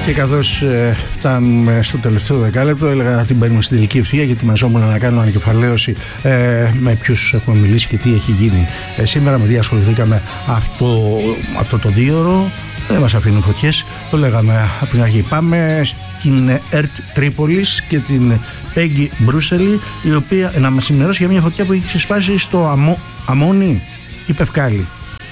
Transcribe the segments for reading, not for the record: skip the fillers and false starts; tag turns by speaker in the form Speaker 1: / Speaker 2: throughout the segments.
Speaker 1: Και καθώς φτάνουμε στο τελευταίο δεκάλεπτο, έλεγα να την παίρνουμε στην τελική ευθεία, γιατί μαζόμουν να κάνω ανακεφαλαίωση με ποιους έχουμε μιλήσει και τι έχει γίνει σήμερα, με τι ασχοληθήκαμε αυτό το 2ωρο. Δεν μας αφήνουν φωτιές, το λέγαμε από την αρχή. Πάμε στην ΕΡΤ Τρίπολης και την Πέγγι Μπρούσελη, η οποία να μας ενημερώσει για μια φωτιά που έχει ξεσπάσει στο Αμόνι ή Πευκάλη.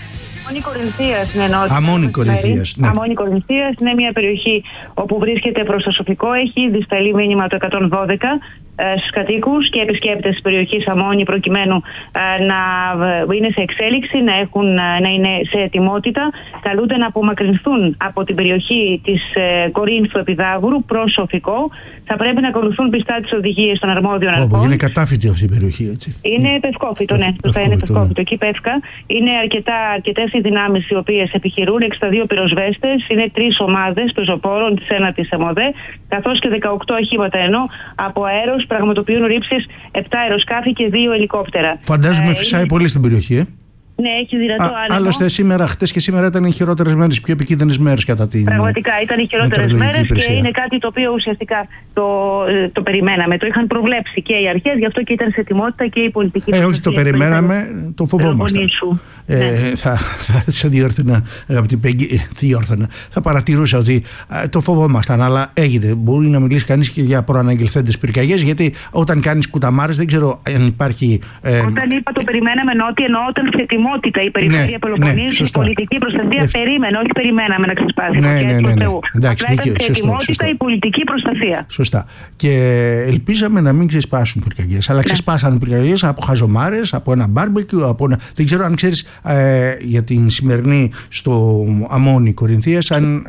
Speaker 1: Αμόνι Κορινθίας, ναι.
Speaker 2: Αμόνι Κορινθίας είναι μια περιοχή όπου βρίσκεται προς το Σοφικό. Έχει ήδη σταλεί μήνυμα το 112 στους κατοίκους και επισκέπτες της περιοχής Αμόνι, προκειμένου να είναι σε εξέλιξη, να είναι σε ετοιμότητα. Καλούνται να απομακρυνθούν από την περιοχή της Κορίνθου Επιδάβουρου προς Σοφικό. Θα πρέπει να ακολουθούν πιστά τις οδηγίες των αρμόδιων αρχών.
Speaker 1: Είναι κατάφυτη αυτή η περιοχή, έτσι.
Speaker 2: Είναι πευκόφυτο, ναι. Είναι πευκόφυτο. Εκεί Πεύκα. Είναι αρκετές οι δυνάμεις οι οποίες επιχειρούν, 62 πυροσβέστες, είναι 3 ομάδες πεζοπόρων της ένατης ΕΜΟΔΕ, καθώς και 18 οχήματα, ενώ από αέρος πραγματοποιούν ρήψεις 7 αεροσκάφη και 2 ελικόπτερα.
Speaker 1: Φαντάζομαι φυσάει πολύ στην περιοχή,
Speaker 2: Ναι, έχει δυνατό άνεμο.
Speaker 1: Άλλωστε, χτες και σήμερα ήταν οι χειρότερες μέρες, οι πιο επικίνδυνες μέρες κατά την.
Speaker 2: Πραγματικά ήταν οι χειρότερες μέρες και είναι κάτι το οποίο ουσιαστικά το περιμέναμε. Το είχαν προβλέψει και οι αρχές, γι' αυτό και ήταν σε ετοιμότητα και η πολιτική.
Speaker 1: Όχι, το περιμέναμε, το φοβόμαστε. Θα σε διόρθωνα, αγαπητή Πέγγι, θα παρατηρούσα ότι το φοβόμασταν, αλλά έγινε. Μπορεί να μιλήσει κανείς και για προαναγγελθέντες πυρκαγιές, γιατί όταν κάνεις κουταμάρες, δεν ξέρω αν υπάρχει.
Speaker 2: Όταν είπα το περιμέναμε, εννοώ όταν σε ετοιμότητα η περιφέρεια Πελοποννήσου, η πολιτική προστασία περίμενε, όχι περιμέναμε να ξεσπάσει.
Speaker 1: Ναι. Εντάξει,
Speaker 2: δίκαιο. Σε ετοιμότητα η πολιτική προστασία.
Speaker 1: Σωστά. Και ελπίζαμε να μην ξεσπάσουν πυρκαγιές, αλλά ξεσπάσαν πυρκαγιές από χαζομάρες, από ένα μπάρμπεκιου, δεν ξέρω αν ξέρεις για την σημερινή στο Αμόνι Κορινθίας, αν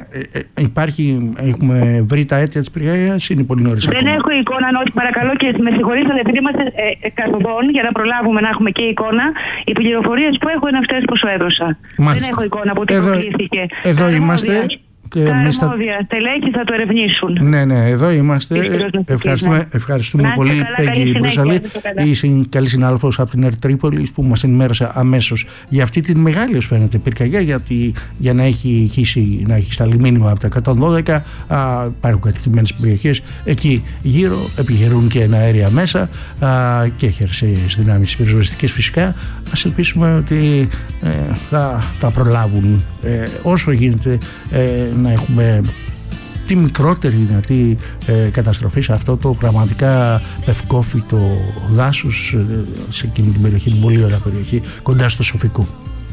Speaker 1: έχουμε βρει τα αίτια της πυρκαγιάς, είναι πολύ νωρίς.
Speaker 2: Δεν έχω εικόνα, όχι, παρακαλώ, και με συγχωρείτε, αλλά επειδή είμαστε καθοδόν για να προλάβουμε να έχουμε και εικόνα, οι πληροφορίες που έχω είναι αυτές που σου έδωσα. Μάλιστα. Δεν έχω εικόνα από τι προκλήθηκε.
Speaker 1: Εδώ είμαστε.
Speaker 2: Τα αρμόδια στελέχη θα το ερευνήσουν.
Speaker 1: Ναι, εδώ είμαστε. Ευχαριστούμε πολύ, Πέγγι Μπρούσελη, η καλή συνάδελφος από την ΕΡΤ Τρίπολης, που μας ενημέρωσε αμέσως για αυτή την μεγάλη, ως φαίνεται, πυρκαγιά, γιατί για να έχει σταλεί μήνυμα από τα 112, υπάρχουν κατοικημένες περιοχές εκεί γύρω, επιχειρούν και αέρια μέσα και χερσαίες δυνάμεις πυροσβεστικές φυσικά. Ας ελπίσουμε ότι θα προλάβουν όσο γίνεται να έχουμε τη μικρότερη δυνατή καταστροφή σε αυτό το πραγματικά πευκόφυτο δάσος, σε εκείνη την περιοχή, την πολύ ωραία περιοχή κοντά στο Σοφικό.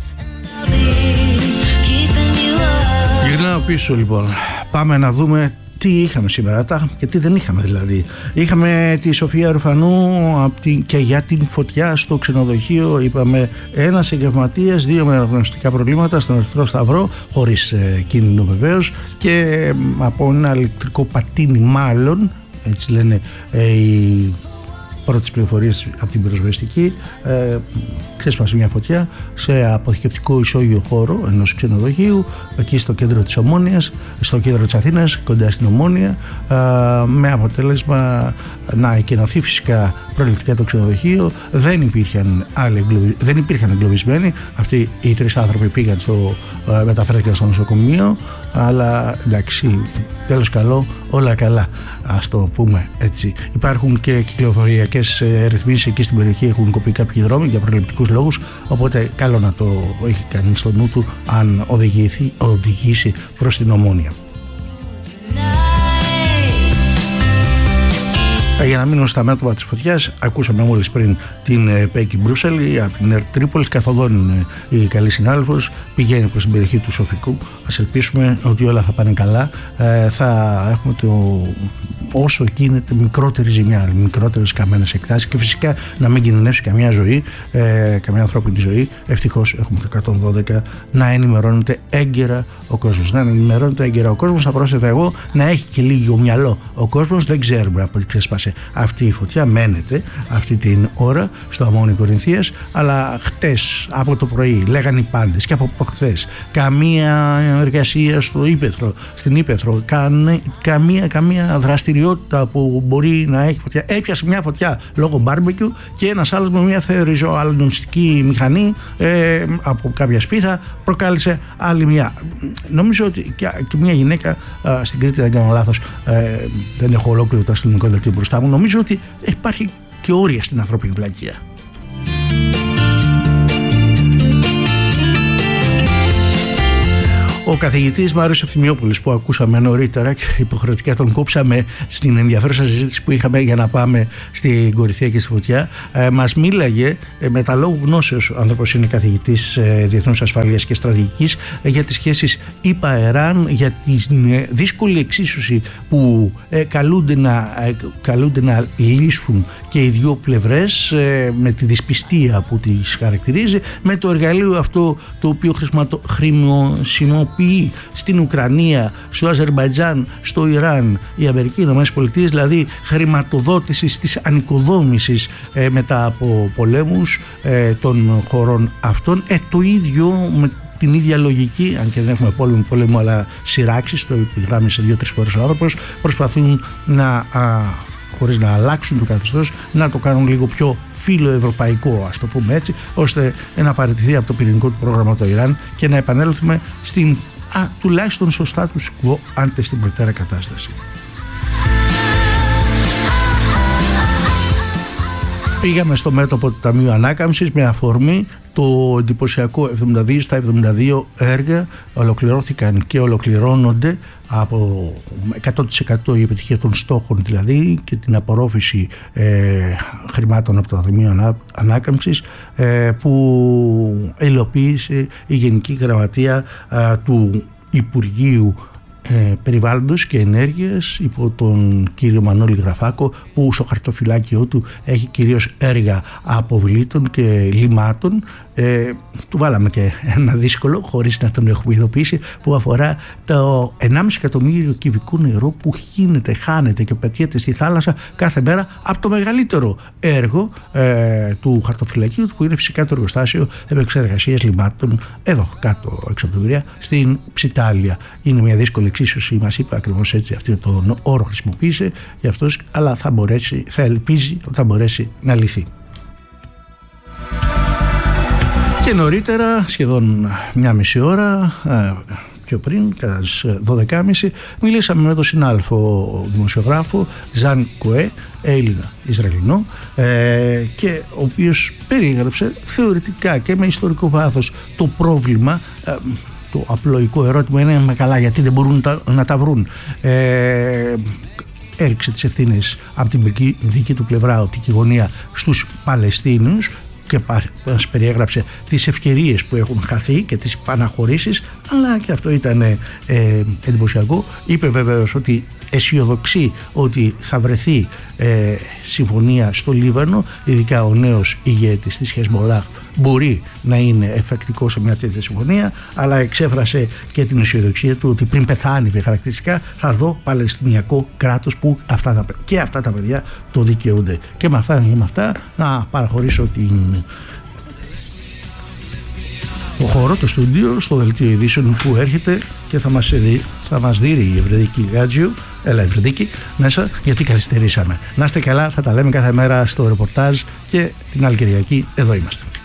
Speaker 1: Γυρνάω πίσω λοιπόν, πάμε να δούμε τι είχαμε σήμερα και τι δεν είχαμε δηλαδή. Είχαμε τη Σοφία Ρουφανού και για την φωτιά στο ξενοδοχείο. Είπαμε ένας εγκληματίας, 2 με αναπνευστικά προβλήματα στον Ερυθρό Σταυρό, χωρίς κίνδυνο βεβαίως, και από ένα ηλεκτρικό πατίνι, μάλλον έτσι λένε οι πρώτες πληροφορίες από την πυροσβεστική, ξέσπασε μια φωτιά σε αποθηκευτικό ισόγειο χώρο ενός ξενοδοχείου εκεί στο κέντρο της Ομόνοιας, στο κέντρο της Αθήνας, κοντά στην Ομόνια, με αποτέλεσμα να εκενωθεί φυσικά προληπτικά το ξενοδοχείο. Δεν υπήρχαν εγκλωβισμένοι. Αυτοί οι 3 άνθρωποι πήγαν μεταφέρθηκαν στο νοσοκομείο, αλλά εντάξει, τέλος καλό, όλα καλά, ας το πούμε έτσι. Υπάρχουν και κυκλοφοριακές ρυθμίσεις εκεί στην περιοχή, έχουν κοπεί κάποιοι δρόμοι για προληπτικούς λόγους, οπότε καλό να το έχει κανείς στο νου του αν οδηγήσει προς την Ομόνια. Για να μείνουμε στα μέτωπα της φωτιάς, ακούσαμε μόλις πριν την Πέγγι Μπρούσελη από την ΕΡΤ Τρίπολης. Καθοδόν η καλή συνάδελφος, πηγαίνει προς την περιοχή του Σοφικού. Ας ελπίσουμε ότι όλα θα πάνε καλά. Θα έχουμε όσο γίνεται μικρότερη ζημιά, μικρότερες καμένες εκτάσεις, και φυσικά να μην κινδυνεύσει καμία ζωή, καμία ανθρώπινη ζωή. Ευτυχώς έχουμε το 112 να ενημερώνεται έγκαιρα ο κόσμος. Θα πρόσθετα εγώ να έχει και λίγο μυαλό ο κόσμος. Δεν ξέρουμε από τι ξέσπασε αυτή η φωτιά, μένεται αυτή την ώρα στο Αμόνι Κορινθίας, αλλά χτες από το πρωί λέγανε οι πάντες και από προχθές καμία εργασία στην Ύπαιθρο, καμία δραστηριότητα δραστηριότητα που μπορεί να έχει φωτιά. Έπιασε μια φωτιά λόγω μπάρμπεκιου και ένας άλλος με μια θεοριζοαλνιστική μηχανή από κάποια σπίθα προκάλεσε άλλη μια. Νομίζω ότι και μια γυναίκα στην Κρήτη, δεν κάνω λάθος, δεν έχω ολόκληρο το αστυνομικό δελτίο μπροστά μου, νομίζω ότι υπάρχει και όρια στην ανθρώπινη βλακεία. Ο καθηγητής Μάριος Ευθυμιόπουλος που ακούσαμε νωρίτερα και υποχρεωτικά τον κόψαμε στην ενδιαφέρουσα συζήτηση που είχαμε για να πάμε στην Κορυθία και στη Φωτιά, μας μίλαγε με τα λόγου γνώσεως, ο άνθρωπος είναι καθηγητής διεθνούς ασφαλείας και στρατηγικής, για τις σχέσεις ΗΠΑ-Ιράν, για τη δύσκολη εξίσωση που καλούνται να λύσουν και οι δύο πλευρές, με τη δυσπιστία που τις χαρακτηρίζει, με το εργαλείο αυτό το οποίο χρησιμοποιεί στην Ουκρανία, στο Αζερμπαϊτζάν, στο Ιράν, η Αμερική, οι Ηνωμένες Πολιτείες, δηλαδή χρηματοδότηση της ανοικοδόμησης μετά από πολέμους των χωρών αυτών. Το ίδιο με την ίδια λογική, αν και δεν έχουμε πόλεμο αλλά σειράξεις, το επιγράμμισε 2-3 φορές ο άνθρωπος, προσπαθούν να χωρίς να αλλάξουν το καθεστώς, να το κάνουν λίγο πιο φιλοευρωπαϊκό, ας το πούμε έτσι, ώστε να παραιτηθεί από το πυρηνικό του πρόγραμμα το Ιράν και να επανέλθουμε στην, τουλάχιστον στο status quo, αν και στην προτέρα κατάσταση. Πήγαμε στο μέτωπο του Ταμείου Ανάκαμψης με αφορμή το εντυπωσιακό 72 στα 72 έργα ολοκληρώθηκαν και ολοκληρώνονται από 100% η επιτυχία των στόχων δηλαδή και την απορρόφηση χρημάτων από το Ταμείο Ανάκαμψης που υλοποίησε η Γενική Γραμματεία του Υπουργείου Περιβάλλοντος και Ενέργειας υπό τον κύριο Μανώλη Γραφάκο, που στο χαρτοφυλάκιό του έχει κυρίως έργα αποβλήτων και λιμάτων. Του βάλαμε και ένα δύσκολο, χωρίς να τον έχουμε ειδοποιήσει, που αφορά το 1,5 εκατομμύριο κυβικού νερό που χάνεται και πετιέται στη θάλασσα κάθε μέρα από το μεγαλύτερο έργο του χαρτοφυλακίου του, που είναι φυσικά το εργοστάσιο επεξεργασίας λιμάτων εδώ κάτω έξω από το Πειραιά, στην Ψιτάλια. Είναι μια δύσκολη εξίσωση, μας είπε ακριβώς έτσι, αυτό τον όρο χρησιμοποίησε για αυτός, αλλά θα ελπίζει ότι θα μπορέσει να λυθεί. Και νωρίτερα, σχεδόν μια μισή ώρα πιο πριν, κατά τις 12.30, μιλήσαμε με τον συνάδελφο δημοσιογράφο Ζαν Κοέ, Έλληνα Ισραηλινό, και ο οποίος περιέγραψε θεωρητικά και με ιστορικό βάθος το πρόβλημα. Το απλοϊκό ερώτημα είναι καλά, γιατί δεν μπορούν να τα βρουν. Έριξε τις ευθύνες από την δική του πλευρά, οπτική γωνία, στους Παλαιστίνιους και μας περιέγραψε τις ευκαιρίες που έχουν χαθεί και τις παναχωρήσεις, αλλά και αυτό ήταν εντυπωσιακό. Είπε βεβαίως ότι αισιοδοξεί ότι θα βρεθεί συμφωνία στο Λίβανο, ειδικά ο νέος ηγέτης της Χεσμολάχ μπορεί να είναι εφεκτικό σε μια τέτοια συμφωνία, αλλά εξέφρασε και την αισιοδοξία του ότι πριν πεθάνει χαρακτηριστικά θα δω Παλαιστινιακό κράτος που αυτά τα παιδιά το δικαιούνται. Και με αυτά να παραχωρήσω το χώρο, το στούντιο, στο δελτίο ειδήσεων που έρχεται και θα μας δείρει η Ευρεδίκη Γάτζιου. Έλα Ευρεδίκη μέσα, γιατί καθυστερήσαμε. Να είστε καλά, θα τα λέμε κάθε μέρα στο ρεπορτάζ και την άλλη Κυριακή εδώ είμαστε.